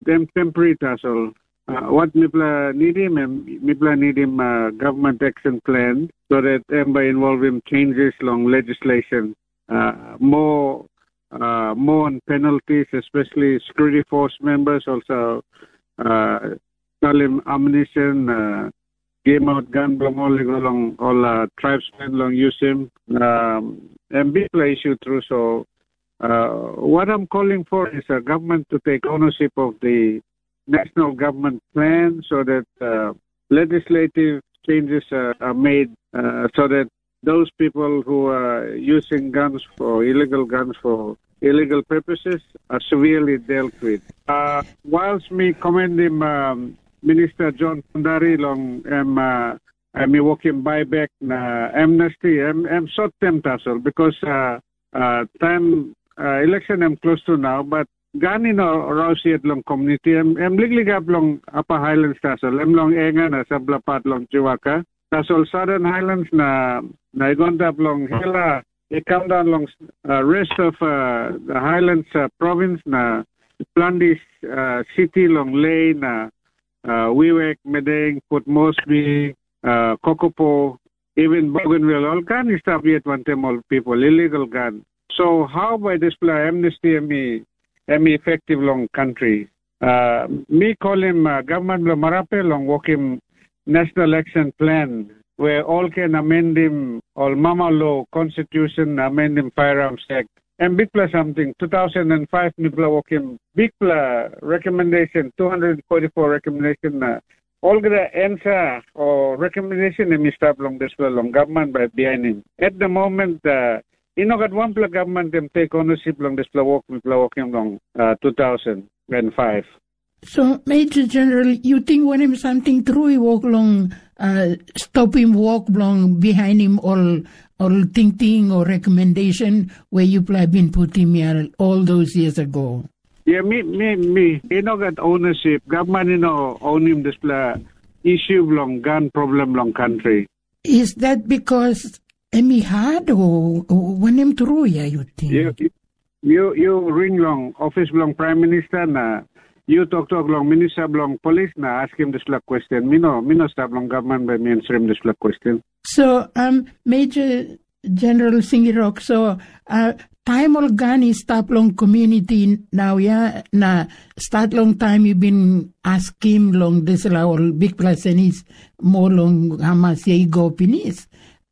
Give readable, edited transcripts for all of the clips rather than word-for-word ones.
them temporary tassel. What Mipla need him, Mipla need him government action plan so that by involving changes along legislation, more on penalties, especially security force members, also tell him ammunition, game out gun, along all tribesmen long use him, and Mipla issue through. So what I'm calling for is a government to take ownership of the national government plan so that legislative changes are made so that those people who are using guns for illegal purposes are severely dealt with. Whilst me commend him, Minister John Pundari long me walking buyback na amnesty, I'm short term tassel because time election I'm close to now, but Gani no Rausiat long community legally gap long Upper Highlands tassel long enga na sa Blapat long Chiwaka tassel Southern Highlands na igondap long hela come down long rest of the Highlands province na Plandis city long Lay na Wewak, Medang, Port Moresby, Kokopo, even Bougainville, all Gani stop yet one time all people illegal gun. So how by display amnesty me effective long country? Me call him government lo marape long walk him national action plan where all can amend him all mama law constitution amend him firearms act and big plus something 2005 nibla walk him big plus recommendation 244 recommendation all the answer or recommendation and stop long display long government by behind him at the moment. Got one plug government them take ownership long this walking long 2005. So, Major General, you think when him something true, he walk long, stop him walk long behind him all thinking or recommendation where you been put him here all those years ago? Yeah, me. Got ownership. Government, own him this issue long gun problem long country. Is that because Emi hard or when him through, yeah, you think? You ring long office long Prime Minister na you talk long Minister long Police na ask him this question. Me no stop long government by me answer him this question. So Major General Singirok, so time all gun stop long community now, yeah, na start long time you been asking long this all big plus and is more long hamas ye go pinis.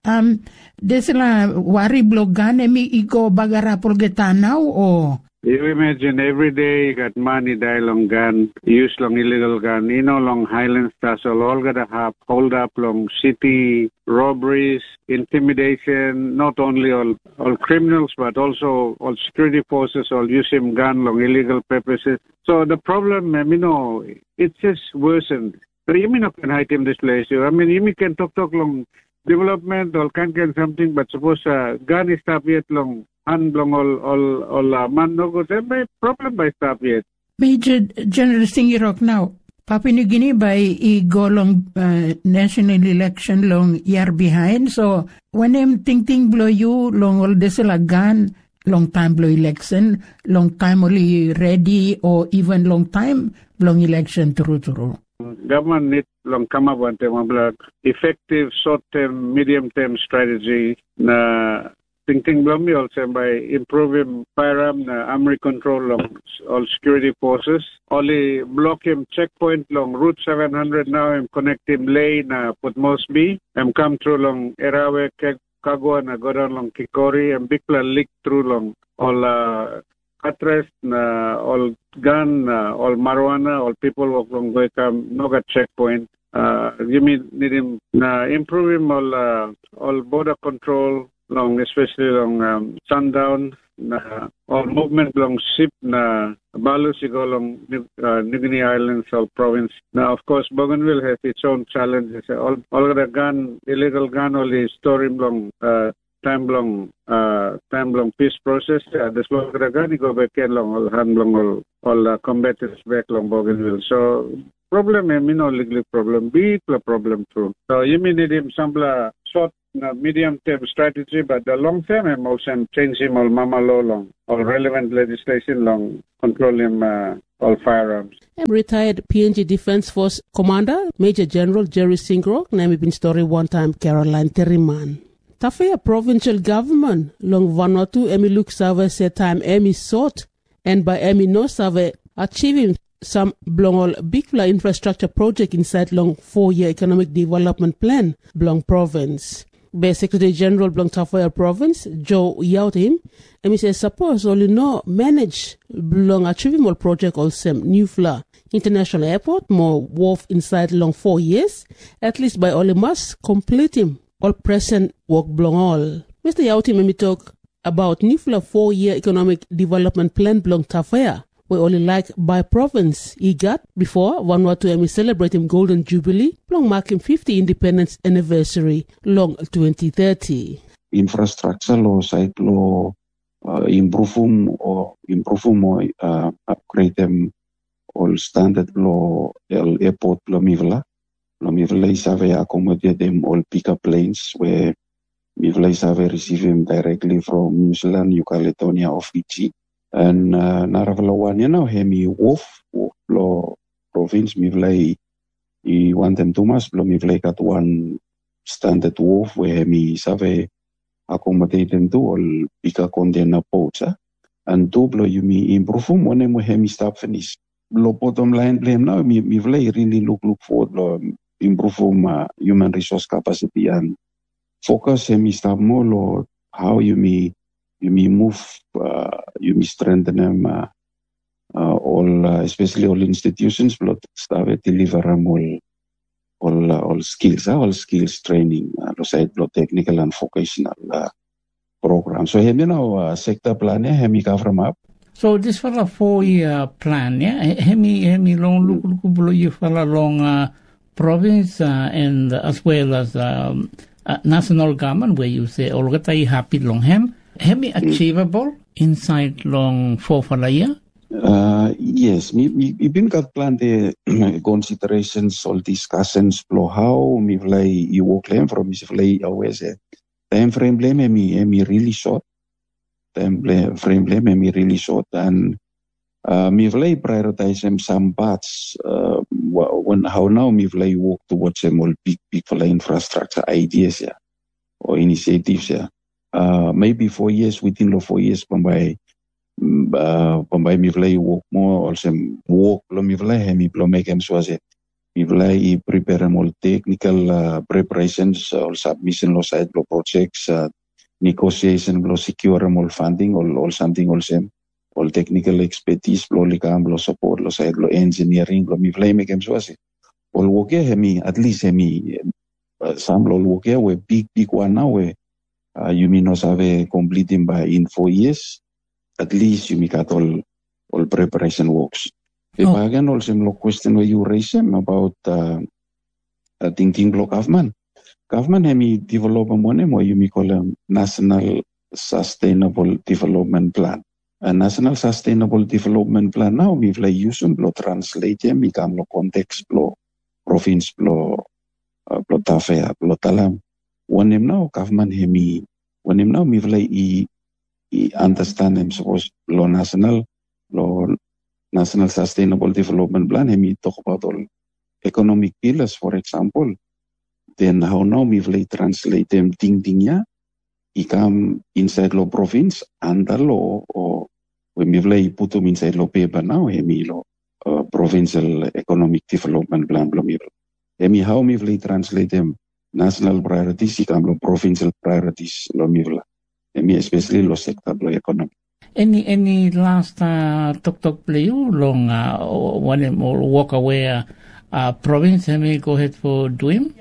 Desla wari blogan emi iko bagara polgeta now or you imagine every day you got money die long gun, use long illegal gun, long Highlands tassel, all gotta have hold up long city robberies, intimidation, not only all criminals but also all security forces all use him gun long illegal purposes. So the problem, it's just worsened. So you may not can hide him this place. You can talk long development or can something, but suppose gun is stop yet long hand long all man no go then by problem by stop yet. Major General Singirok now Papua New Guinea by go long national election long year behind. So when I'm thinking blow you long all this gun long time blow election, long time only ready or even long time long election through. Government need long come up with effective short-term, medium-term strategy na thinking me also by improving firearm armory control long all security forces. Only block him checkpoint long Route 700 now and connect him lane Port Moresby and come through long Erawe, Kagwa and go down long Kikori and big leak through long all Katres, all gun, all marijuana, all people walk long way come, no got checkpoint. You need him improve him all border control long, especially long sundown, all movement long ship na Balus you go long New Guinea Islands, all province. Now of course Bougainville has its own challenges. All the gun, illegal gun, only store him long. Time long peace process. The slow gun go back long all hand long all combatants back long Bougainville. So problem legal problem big problem too. So you need him some medium-term strategy, but the long-term, I'm also change him all mamalo long, all relevant legislation long, control him all firearms. Retired PNG Defence Force Commander, Major General Jerry Singrock, name been story one time Caroline Terriman. Tafea provincial government, long Vanuatu, Emi Luke Save said time Emi sought, and by Emi no Save achieving some Blongol Bigfla infrastructure project inside long 4-year economic development plan, Blong province. By Secretary General Blong Tafea province, Joe Yautim, Emi says suppose only no manage Blong achievable project also New Fla International Airport, more wharf inside long 4 years, at least by only must complete him all present work Blong all. Mr. Yautim Emi talk about New Fla 4-year economic development plan Blong Tafea. We only like by province he got before Vanuatu Emi celebrating Golden Jubilee, long marking 50 independence anniversary, long 2030. Infrastructure law site law improve upgrade them all standard law airport lo mivla is have accommodate them all pickup planes where mivla is have receive them directly from New Zealand, New Caledonia or Fiji. And naravalawan hemi wolf lo province mivlay I want them to mas blo mivlay kat one standard wolf where hemi save accommodate them to all bika container boats and two blo you me improve one mo hemi stop finish lo bottom line blame now mivlay really look forward lo improve human resource capacity and focus hemi stop more lo how you me move, you may strengthen them, all, especially all institutions, but start deliver them all skills training, technical and vocational programs. So, sector plan, cover up. So, this for a 4-year plan, hemi long look below you for a long province and as well as national government, where you say, all get happy long hem. Hemi achievable inside long 4 year? Yes, we been got plan the considerations, all discussions, how me play you work them from me play always time frame blame me really short. Time frame blame me really short and me play prioritize some parts when how now me play work towards them all big infrastructure ideas or initiatives maybe 4 years, within the 4 years, Bombay mi play work more, also work, mi play hemi, make him so as mi play prepare all technical preparations, all submission, all side projects, negotiation, all secure all funding, all something, all technical expertise, all support, all side, all engineering, mi play make him so as all work hemi, at least hemi, some all work we big one now we. You may not have completing by in 4 years. At least you make at all preparation works. If I can also question where you raise them about thinking block government. Government hemi develop one more you may call a national sustainable development plan. A national sustainable development plan now we like use them translate them become lo context lo province lo tafea lo talam. One him now government hemi when him now me like understand him suppose lo national sustainable development plan hemi talk about all economic pillars for example then how now me like translate them ting ya come inside lo province under law or when me like put them inside lo paper now hemi lo provincial economic development plan lo me hemi how me like translate them national priorities ikam lo provincial priorities lo mivla especially lo sector lo economy. Any last talk play you long one more walk away province go ahead for doing?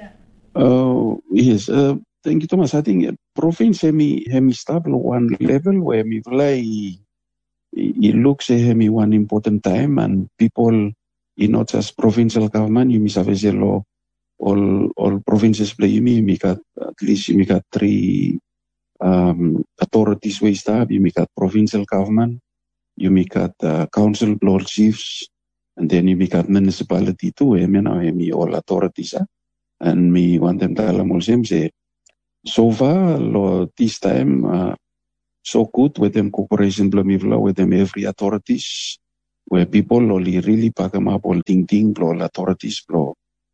Yes, thank you Thomas. I think province hemi stable one level where mivla it looks hemi one important time and people not just provincial government you miss a all provinces play you got at least you got 3 authorities where you got provincial government, you got council lord chiefs, and then you got municipality too. All authorities, and me want them to say So far, this time, so good with them cooperation blamivla with them every authorities, where people only really pack them up all ting blo authorities blo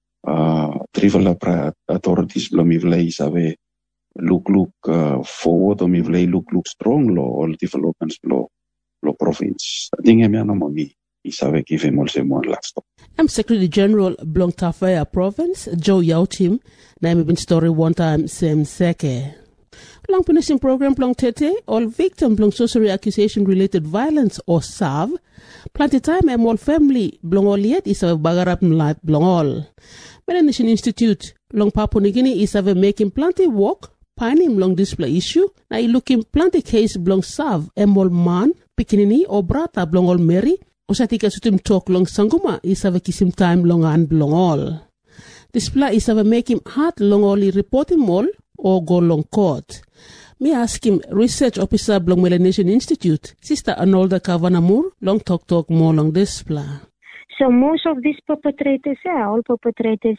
trivala authorities blamivla is ave look forward or mivla look strong lo all developments blo province. I think I'm mami is ave give him also one last. I'm Secretary General Blong Tafaya Province, Joe Yautim, na been story one time same seke. Long punishing program Blong Tete, all victim Blong sorcery accusation related violence or SAV, plenty time and all family Blong all yet is a bagarap life Blong all. Melanesian Institute, Long Papua New Guinea is a making plenty work, pining Blong display issue, na looking plenty case Blong SAV, emol man, pikinini or brata Blong all Mary, Osatika sutim talk long sanguma is a kisim time long and Blong all. Display is a making hard long only reporting all or go long court. Me ask him, research officer Blong Melanesian Institute, Sister Arnolda Kavanamur, long talk more long display. So most of these perpetrators, all perpetrators,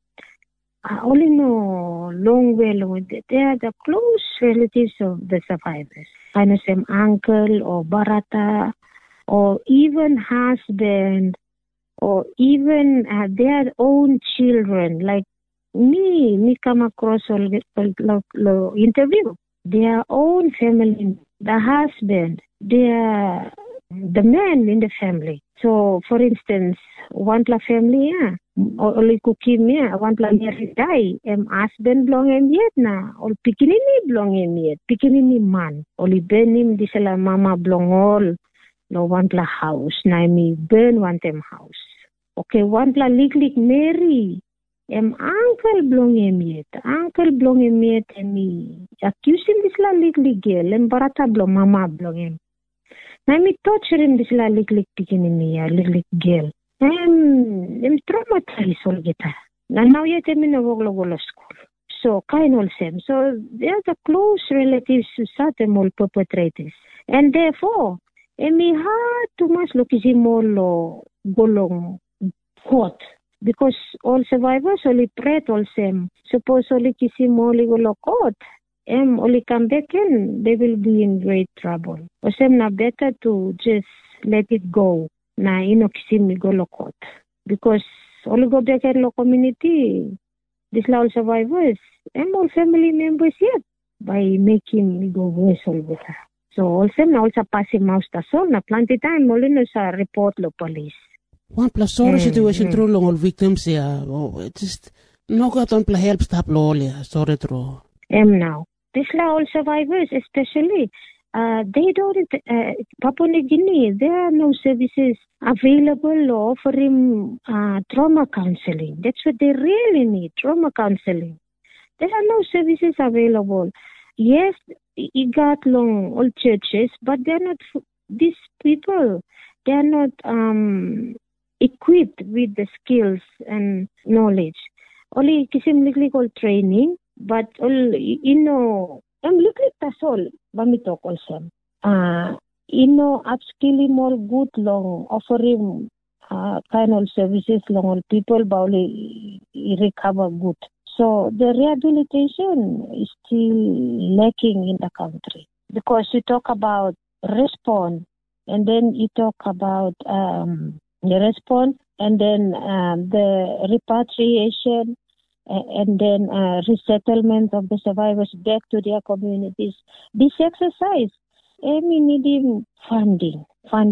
only know long well, they are the close relatives of the survivors. I know some uncle or barata, or even husband, or even their own children, like me come across interview their own family, the husband, the man in the family. So, for instance, one la family, only cooking one la married die, husband belong him yet na, or pikinini belong him yet, pikinini man, only benim disala mama belong all, no one la house, na me burn one them house. Okay, one la lik Mary. Uncle belong him yet. Uncle belong him yet. Me accusing this la lik girl. Barata belong mama belong him. Na me torturing this la lik pikinini lik girl. Traumatized all geta. Na now yet in a woglo school. So kind of same. So they are the close relatives to certain all perpetrators, and therefore, me hard too much look is all golong court. Because all survivors only pray all same. Suppose only kisi moli go court, only come back in, they will be in great trouble. Or same na better to just let it go. Na kisi mi go court. Because only go back in the community, this all survivors, all family members yet, by making me go worse all better. So also na also passing mouse ta so na plenty time only no sa report lo police. One plus sorry situation through long all victims it just no got on play help stop law sorry through. Now this law all survivors especially they don't Papua New Guinea there are no services available offering trauma counseling. That's what they really need, trauma counseling. There are no services available. Yes, you got long all churches, but they're not these people. They are not equipped with the skills and knowledge. Only kisim legal training, but all I'm looking at that's all. Bamitok also. Upskilling more good long offering kind of services long all people, but only recover good. So the rehabilitation is still lacking in the country because you talk about response, and then you talk about the response, and then the repatriation, and then resettlement of the survivors back to their communities. This exercise, needing funding.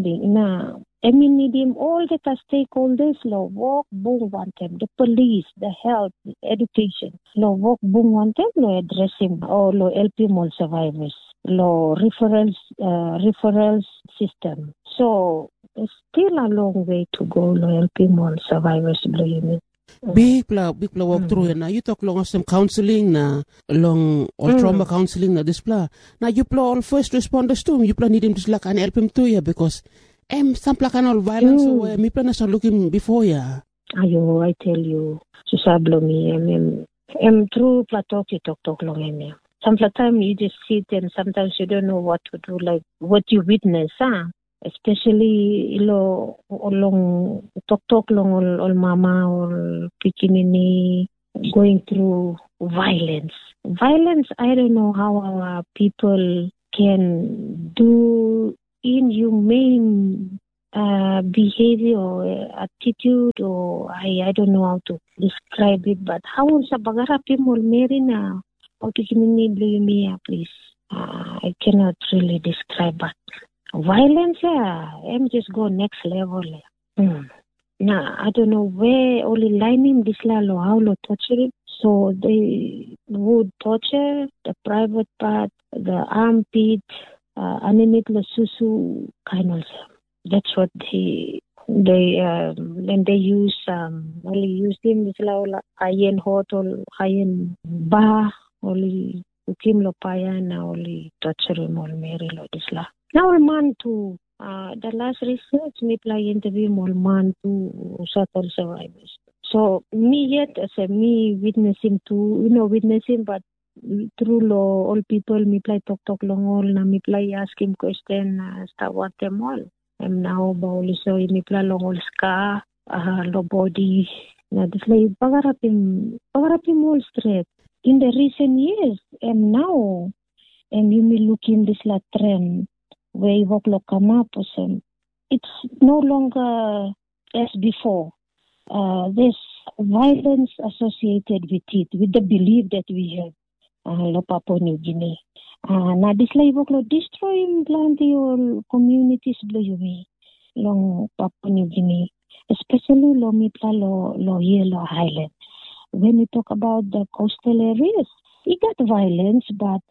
Needing all the stakeholders, work boom one time, the police, the health, the education, work boom one time, address him or help him all survivors, referrals system. So it's still a long way to go, help him all survivors, believe Big walk through na you talk long some counseling na long all trauma counseling na display. Now you play all first responders too. You play need him to and help him too because some plakan all violence so me plan na looking before ya. Ayo, I tell you, susablo mi through platok you talk long em. Sometimes you just sit and sometimes you don't know what to do, like what you witness, especially long talk long all mama or pikinini going through violence. Violence, I don't know how our people can do inhumane behavior or attitude, or I don't know how to describe it, but how sa bagarapi mo meri na please. I cannot really describe that. Violence, I'm just go next level. Nah, I don't know where only lining this lalo how lo torture it. So they would torture the private part, the armpit, animate the susu kind of. That's what then they use only use him this lalo iron hot or iron bar only ukim lo payana only torture him or meri lo this la. Now man to the last research me play interview more man to shuttle survivors. So me yet as a me witnessing but through law all people me play talk long all na me play ask him question start what them all. I'm now about so me play long all scar low body na this like pagarapi all straight. In the recent years and now and you may look in this la trend where you walk come up it's no longer as before. There's violence associated with it, with the belief that we have lo Papua New Guinea. Na this like destroying plenty or communities blue long Papua New Guinea, especially lo mitla lo yellow highlands. When we talk about the coastal areas, it got violence, but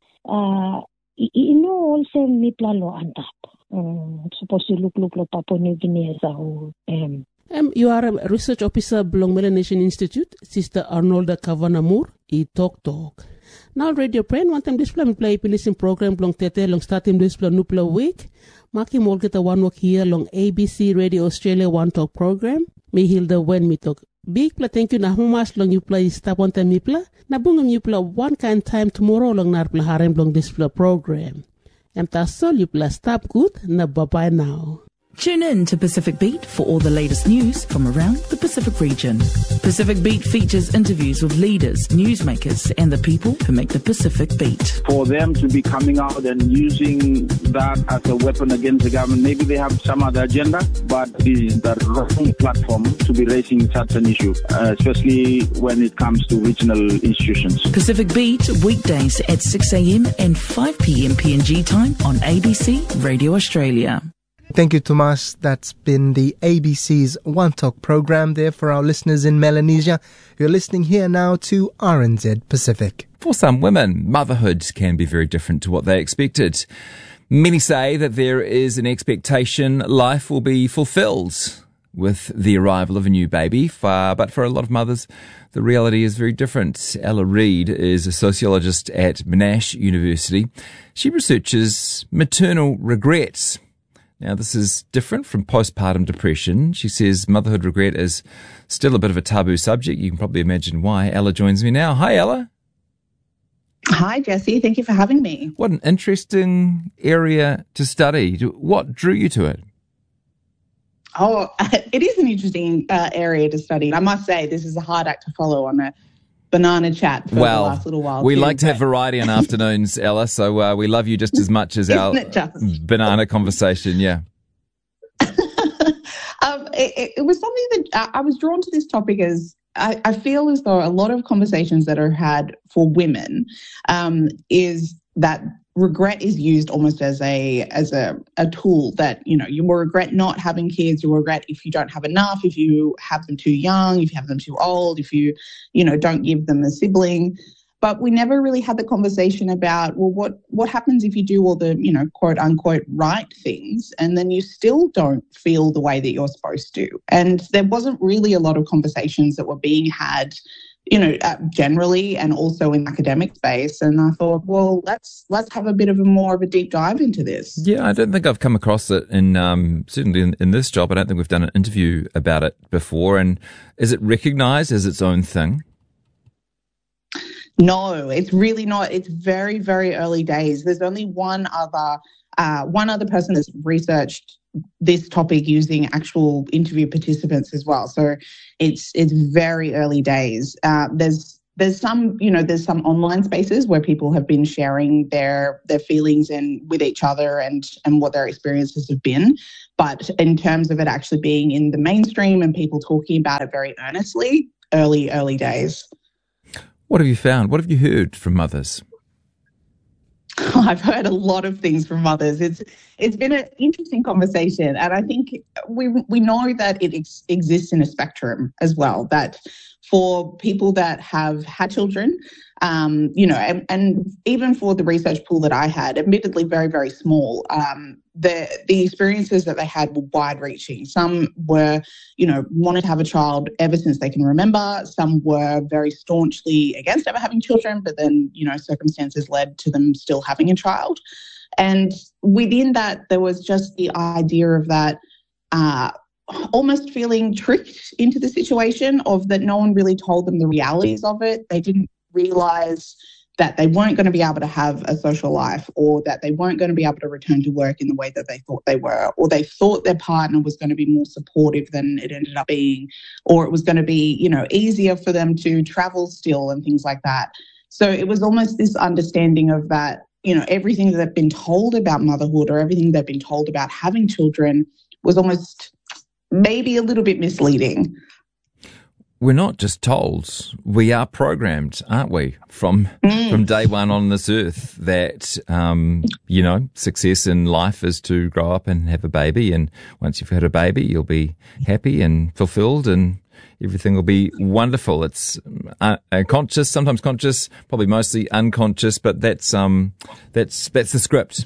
also mitla lo antap. Supposed to look lo Papua New Guinea as a whole. You are a research officer belong Melanesian Institute, Sister Arnolda Kavanamur, Talk. Now Radio Prain, one time display me play listening program belong tete long starting display nupla week. Maki mol kita one work here long ABC Radio Australia One Talk program. Me Hilda when me talk. Big pla thank you na humas long you play stop one time me pla. Na bungam you pla one kind time tomorrow long nar pla harem long display program. Tasol you pla stop good na bye bye now. Tune in to Pacific Beat for all the latest news from around the Pacific region. Pacific Beat features interviews with leaders, newsmakers, and the people who make the Pacific Beat. For them to be coming out and using that as a weapon against the government, maybe they have some other agenda, but it is the wrong platform to be raising such an issue, especially when it comes to regional institutions. Pacific Beat, weekdays at 6 a.m. and 5 p.m. PNG time on ABC Radio Australia. Thank you, Tomas. That's been the ABC's One Talk program there for our listeners in Melanesia. You're listening here now to RNZ Pacific. For some women, motherhood can be very different to what they expected. Many say that there is an expectation life will be fulfilled with the arrival of a new baby, but for a lot of mothers, the reality is very different. Ella Reid is a sociologist at Monash University. She researches maternal regrets. Now, this is different from postpartum depression. She says motherhood regret is still a bit of a taboo subject. You can probably imagine why. Ella joins me now. Hi, Ella. Hi, Jesse. Thank you for having me. What an interesting area to study. What drew you to it? Oh, it is an interesting area to study. I must say, this is a hard act to follow on a banana chat for the last little while. We like to have variety on afternoons, Ella, so we love you just as much as our banana conversation, yeah. It was something that I was drawn to this topic as I feel as though a lot of conversations that are had for women is that regret is used almost as a tool that, you will regret not having kids, you will regret if you don't have enough, if you have them too young, if you have them too old, if you don't give them a sibling. But we never really had the conversation about, well, what happens if you do all the, quote unquote, right things and then you still don't feel the way that you're supposed to? And there wasn't really a lot of conversations that were being had generally and also in academic space. And I thought, well, let's have a bit of more of a deep dive into this. Yeah, I don't think I've come across it certainly in this job. I don't think we've done an interview about it before. And is it recognised as its own thing? No, it's really not. It's very, very early days. There's only one other person that's researched this topic using actual interview participants as well. So it's very early days. There's there's some online spaces where people have been sharing their feelings and with each other and what their experiences have been. But in terms of it actually being in the mainstream and people talking about it very earnestly, early days. What have you found? What have you heard from mothers? I've heard a lot of things from mothers. It's been an interesting conversation, and I think we know that it exists in a spectrum as well. That for people that have had children, and even for the research pool that I had, admittedly very, very small, the experiences that they had were wide-reaching. Some were, wanted to have a child ever since they can remember. Some were very staunchly against ever having children, but then, circumstances led to them still having a child. And within that, there was just the idea of that almost feeling tricked into the situation of that no one really told them the realities of it. They didn't realise that they weren't going to be able to have a social life, or that they weren't going to be able to return to work in the way that they thought they were, or they thought their partner was going to be more supportive than it ended up being, or it was going to be, easier for them to travel still and things like that. So it was almost this understanding of that, everything that they've been told about motherhood or everything they've been told about having children was almost maybe a little bit misleading. We're not just told, we are programmed, aren't we, from day one on this earth that, success in life is to grow up and have a baby. And once you've had a baby, you'll be happy and fulfilled and everything will be wonderful. It's conscious, sometimes conscious, probably mostly unconscious, but that's the script.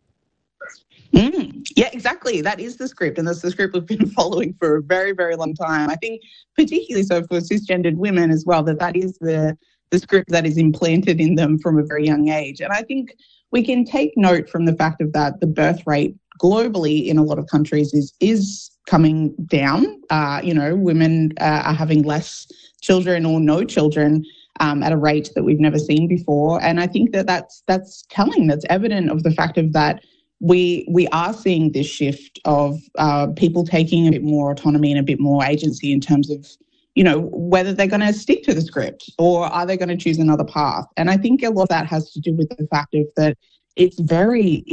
Yeah, exactly. That is the script, and that's the script we've been following for a very, very long time. I think particularly so for cisgendered women as well, that is the script that is implanted in them from a very young age. And I think we can take note from the fact of that the birth rate globally in a lot of countries is coming down. Women are having less children or no children at a rate that we've never seen before. And I think that's telling, that's evident of the fact of that we are seeing this shift of people taking a bit more autonomy and a bit more agency in terms of, whether they're going to stick to the script or are they going to choose another path. And I think a lot of that has to do with the fact of that it's very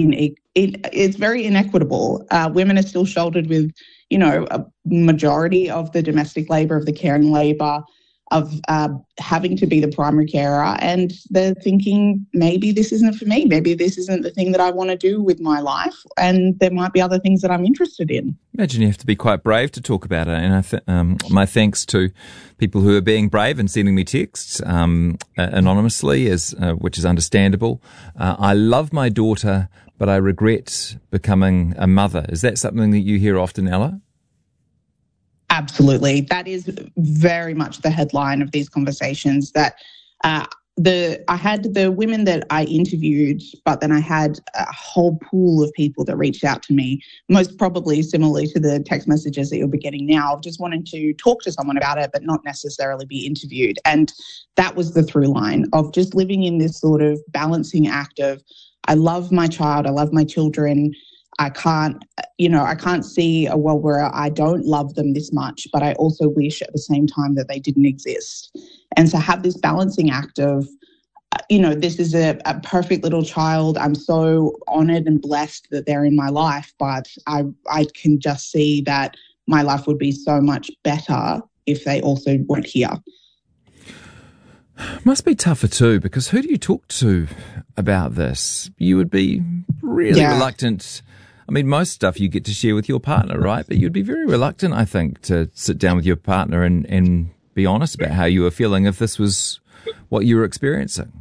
inequitable. Women are still shouldered with, a majority of the domestic labour, of the caring labour, of having to be the primary carer, and they're thinking, maybe this isn't for me, maybe this isn't the thing that I want to do with my life, and there might be other things that I'm interested in. Imagine you have to be quite brave to talk about it, and my thanks to people who are being brave and sending me texts anonymously, which is understandable. I love my daughter, but I regret becoming a mother. Is that something that you hear often, Ella? Absolutely. That is very much the headline of these conversations, that I had the women that I interviewed, but then I had a whole pool of people that reached out to me, most probably similarly to the text messages that you'll be getting now, of just wanting to talk to someone about it, but not necessarily be interviewed. And that was the through line of just living in this sort of balancing act of, I love my child, I love my children, I can't see a world where I don't love them this much, but I also wish at the same time that they didn't exist. And so have this balancing act of, this is a perfect little child. I'm so honoured and blessed that they're in my life, but I can just see that my life would be so much better if they also weren't here. Must be tougher too, because who do you talk to about this? You would be really reluctant. I mean, most stuff you get to share with your partner, right? But you'd be very reluctant, I think, to sit down with your partner and be honest about how you were feeling if this was what you were experiencing.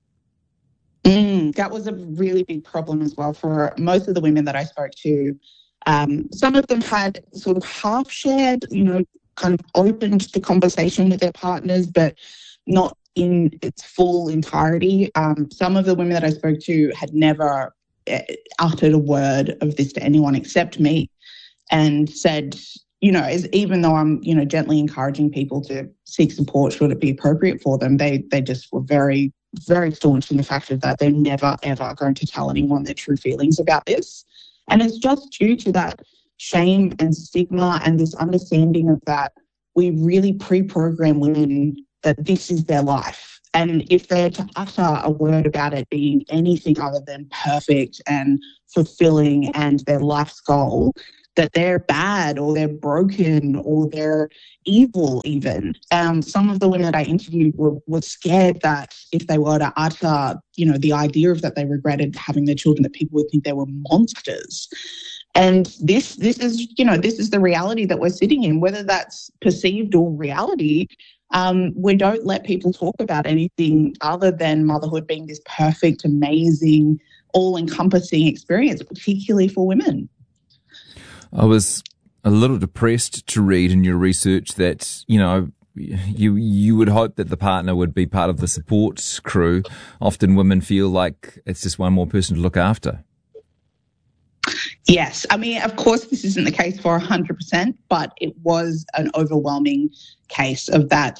That was a really big problem as well for most of the women that I spoke to. Some of them had sort of half shared, kind of opened the conversation with their partners, but not in its full entirety. Some of the women that I spoke to had never uttered a word of this to anyone except me, and said, even though I'm, gently encouraging people to seek support should it be appropriate for them, they just were very, very staunch in the fact that they're never, ever going to tell anyone their true feelings about this. And it's just due to that shame and stigma and this understanding of that we really pre-program women that this is their life. And if they're to utter a word about it being anything other than perfect and fulfilling and their life's goal, that they're bad or they're broken or they're evil even. Some of the women that I interviewed were scared that if they were to utter, the idea of that they regretted having their children, that people would think they were monsters. And this is the reality that we're sitting in, whether that's perceived or reality. We don't let people talk about anything other than motherhood being this perfect, amazing, all-encompassing experience, particularly for women. I was a little depressed to read in your research that, you would hope that the partner would be part of the support crew. Often women feel like it's just one more person to look after. Yes. I mean, of course, this isn't the case for 100%, but it was an overwhelming case of that.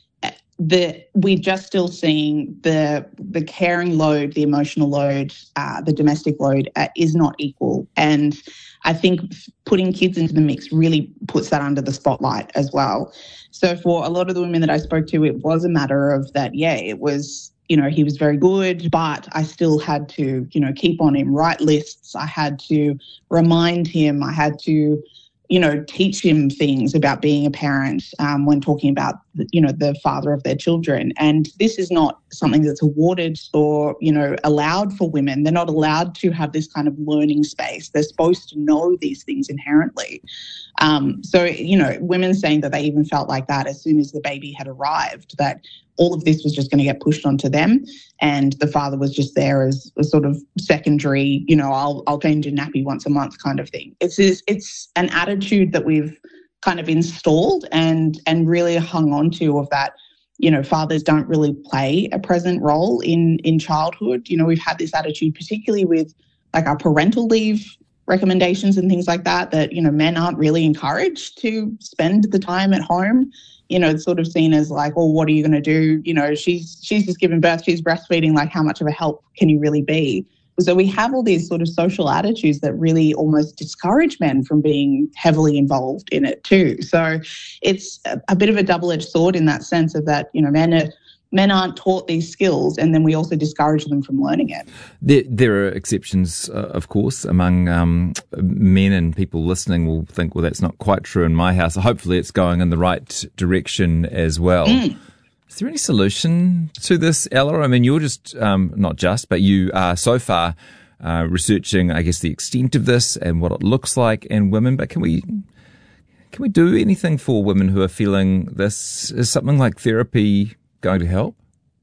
We're just still seeing the caring load, the emotional load, the domestic load is not equal. And I think putting kids into the mix really puts that under the spotlight as well. So for a lot of the women that I spoke to, it was a matter of that, it was, he was very good, but I still had to, keep on him, write lists. I had to remind him. I had to, teach him things about being a parent when talking about, the father of their children. And this is not something that's awarded or, allowed for women. They're not allowed to have this kind of learning space. They're supposed to know these things inherently. So, women saying that they even felt like that as soon as the baby had arrived, that all of this was just going to get pushed onto them, and the father was just there as a sort of secondary, I'll change a nappy once a month kind of thing. It's an attitude that we've kind of installed and really hung on to, of that, fathers don't really play a present role in childhood. We've had this attitude, particularly with like our parental leave recommendations and things like that, men aren't really encouraged to spend the time at home. It's sort of seen as like, well, what are you going to do? She's just given birth, she's breastfeeding, like how much of a help can you really be? So we have all these sort of social attitudes that really almost discourage men from being heavily involved in it too. So it's a bit of a double-edged sword in that sense of that, men aren't taught these skills, and then we also discourage them from learning it. There are exceptions, of course, among men, and people listening will think, well, that's not quite true in my house. Hopefully it's going in the right direction as well. Is there any solution to this, Ella? I mean, you're just, not just, but you are so far researching, I guess, the extent of this and what it looks like in women, but can we do anything for women who are feeling this? Is something like therapy going to help?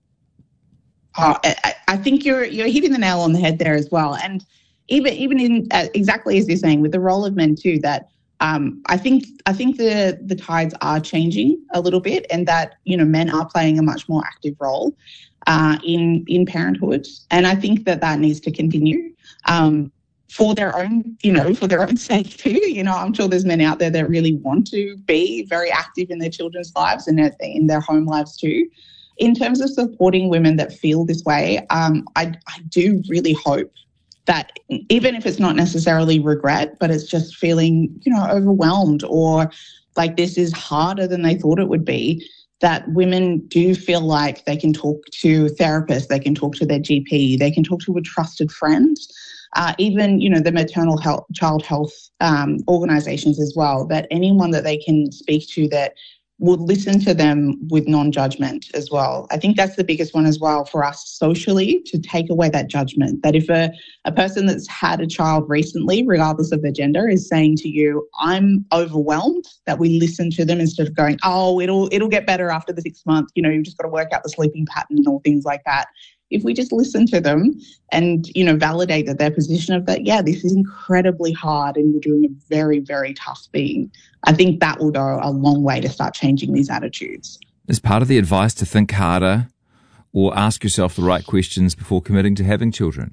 I think you're hitting the nail on the head there as well. And even in exactly as you're saying, with the role of men too, that I think the tides are changing a little bit, and that men are playing a much more active role in parenthood, and I think that needs to continue for their own sake too. I'm sure there's men out there that really want to be very active in their children's lives and in their home lives too. In terms of supporting women that feel this way, I do really hope that even if it's not necessarily regret, but it's just feeling, overwhelmed, or like this is harder than they thought it would be, that women do feel like they can talk to therapists, they can talk to their GP, they can talk to a trusted friend, even, the maternal health, child health organisations as well, that anyone that they can speak to that would listen to them with non-judgment as well. I think that's the biggest one as well for us socially, to take away that judgment, that if a person that's had a child recently, regardless of their gender, is saying to you, I'm overwhelmed, that we listen to them instead of going, oh, it'll get better after the 6 months, you've just got to work out the sleeping pattern or things like that. If we just listen to them and, validate that their position of that, this is incredibly hard and you're doing a very, very tough thing, I think that will go a long way to start changing these attitudes. Is part of the advice to think harder or ask yourself the right questions before committing to having children?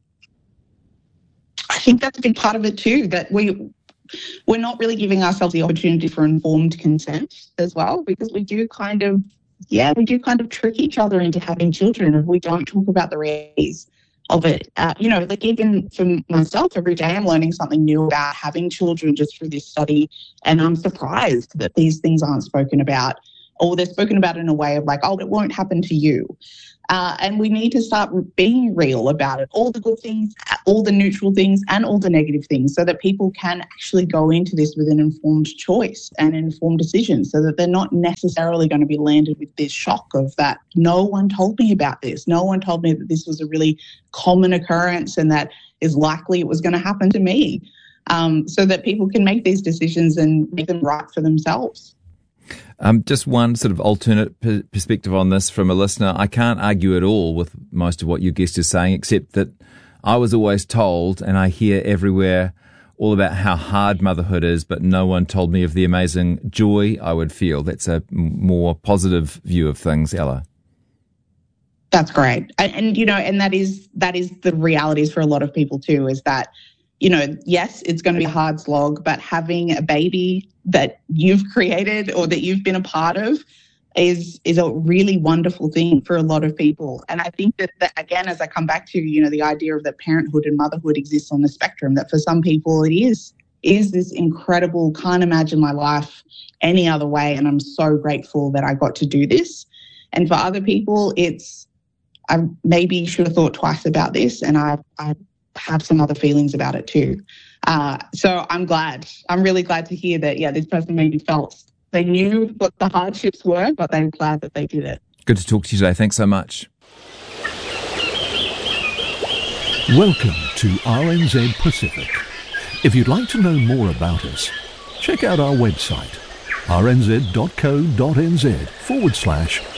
I think that's a big part of it too, that we're not really giving ourselves the opportunity for informed consent as well, because we do kind of trick each other into having children if we don't talk about the realities of it. Like even for myself, every day I'm learning something new about having children just through this study, and I'm surprised that these things aren't spoken about. or they're spoken about in a way of like, oh, it won't happen to you. And we need to start being real about it, all the good things, all the neutral things, and all the negative things, so that people can actually go into this with an informed choice and informed decision, so that they're not necessarily going to be landed with this shock of that no one told me about this. No one told me that this was a really common occurrence and that is likely it was going to happen to me, so that people can make these decisions and make them right for themselves. Just one sort of alternate perspective on this from a listener. I can't argue at all with most of what your guest is saying, except that I was always told, and I hear everywhere, all about how hard motherhood is, but no one told me of the amazing joy I would feel. That's a more positive view of things, Ella. That's great. And you know, and that is the realities for a lot of people too, is that, you know, yes, it's going to be a hard slog, but having a baby that you've created or that you've been a part of is a really wonderful thing for a lot of people. And I think that again, as I come back to, you know, the idea of that parenthood and motherhood exists on the spectrum, that for some people it is this incredible, can't imagine my life any other way, and I'm so grateful that I got to do this. And for other people, I maybe should have thought twice about this, and I have some other feelings about it too. So I'm really glad to hear that, this person maybe felt they knew what the hardships were, but they were glad that they did it. Good to talk to you today. Thanks so much. Welcome to RNZ Pacific. If you'd like to know more about us, check out our website, rnz.co.nz/